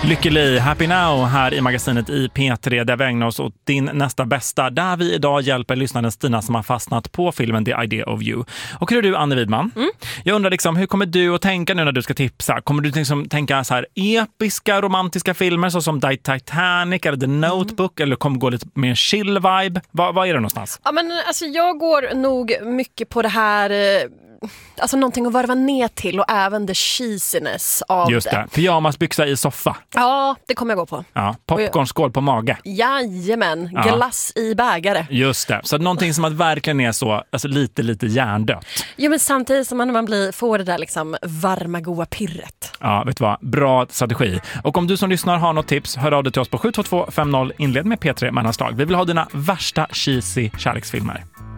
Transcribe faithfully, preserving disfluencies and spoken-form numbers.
Lycklig, Happy Now här i magasinet i P tre där vi ägnar oss åt din nästa bästa, där vi idag hjälper lyssnaren Stina som har fastnat på filmen The Idea of You. Och hur är du, Anne Widman? Mm. Jag undrar liksom, hur kommer du att tänka nu när du ska tipsa? Kommer du liksom tänka så här episka romantiska filmer så som Titanic eller The Notebook, mm. eller kommer gå lite mer chill vibe? Vad, vad är det någonstans? Ja, men alltså jag går nog mycket på det här... Eh... Alltså någonting att varva ner till och även the cheesiness av Just det. det. Pyjamasbyxa i soffa. Ja, det kommer jag gå på. Ja, popcornskål på mage. Jajamän, ja. glass i bägare. Just det. Så någonting som att verkligen är så, alltså lite lite hjärndött. Jo, men samtidigt som man, man blir, får det där liksom varma goa pirret. Ja, vet du vad? Bra strategi. Och om du som lyssnar har något tips, hör av dig till oss på sju två två fem noll. Inled med P tre mellanslag. Vi vill ha dina värsta cheesy kärleksfilmer.